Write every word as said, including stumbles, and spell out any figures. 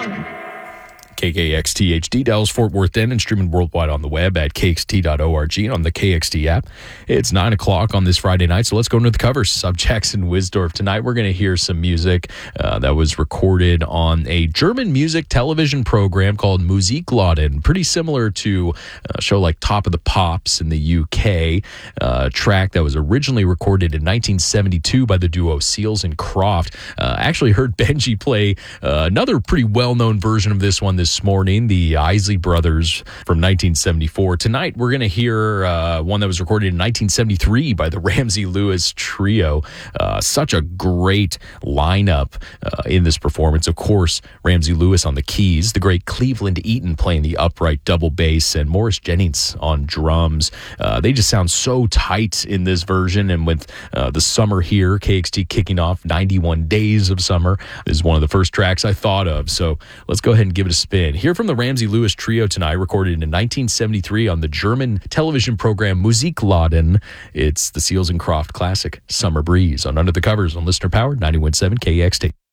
K K X T H D, Dallas, Fort Worth, then, and streaming worldwide on the web at K X T dot org and on the K X T app. It's nine o'clock on this Friday night, so let's go into the covers. I'm Jackson Wisdorf. Tonight, we're going to hear some music uh, that was recorded on a German music television program called Musikladen, pretty similar to a show like Top of the Pops in the U K, uh, a track that was originally recorded in nineteen seventy-two by the duo Seals and Croft. Uh, I actually heard Benji play uh, another pretty well-known version of this one this This morning, the Isley Brothers from nineteen seventy-four. Tonight, we're going to hear uh, one that was recorded in nineteen seventy-three by the Ramsey Lewis Trio. Uh, such a great lineup uh, in this performance. Of course, Ramsey Lewis on the keys, the great Cleveland Eaton playing the upright double bass, and Morris Jennings on drums. Uh, they just sound so tight in this version, and with uh, the summer here, K X T kicking off ninety-one days of summer, this is one of the first tracks I thought of. So let's go ahead and give it a spin. Hear from the Ramsey Lewis Trio tonight, recorded in nineteen seventy-three on the German television program Musikladen. It's the Seals and Croft classic, Summer Breeze, on Under the Covers on Listener Powered ninety-one point seven K X T.